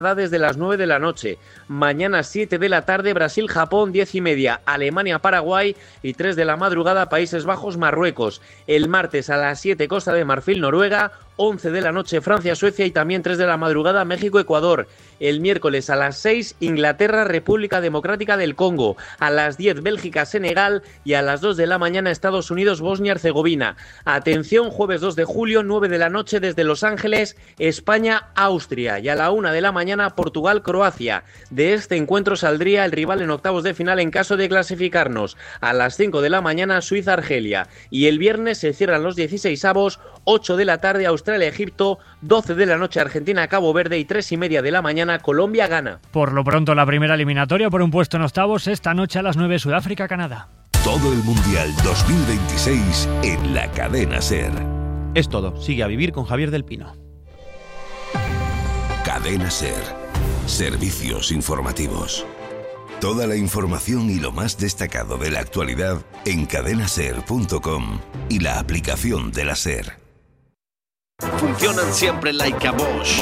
desde las 9 de la noche. Mañana 7 de la tarde Brasil-Japón, 10:30 Alemania-Paraguay y 3 de la madrugada Países Bajos-Marruecos. El martes a las 7 Costa de Marfil-Noruega, 11 de la noche Francia-Suecia y también 3 de la madrugada México-Ecuador. El miércoles a las 6 Inglaterra-República Democrática del Congo. A las 10 Bélgica-Senegal y a las 2 de la mañana Estados Unidos-Bosnia-Herzegovina. Atención, jueves 2 de julio, 9 de la noche desde Los Ángeles, España-Austria. Y a la 1 de la mañana Portugal-Croacia. De este encuentro saldría el rival en octavos de final en caso de clasificarnos. A las 5 de la mañana Suiza-Argelia. Y el viernes se cierran los 16avos, 8 de la tarde Australia-Egipto, 12 de la noche Argentina-Cabo Verde y 3:30 de la mañana Colombia-Ghana. Por lo pronto la primera eliminatoria por un puesto en octavos esta noche a las 9 Sudáfrica-Canadá. Todo el Mundial 2026 en la cadena SER. Es todo. Sigue a vivir con Javier del Pino. Cadena SER. Servicios informativos. Toda la información y lo más destacado de la actualidad en cadenaser.com y la aplicación de la SER. Funcionan siempre like a Bosch.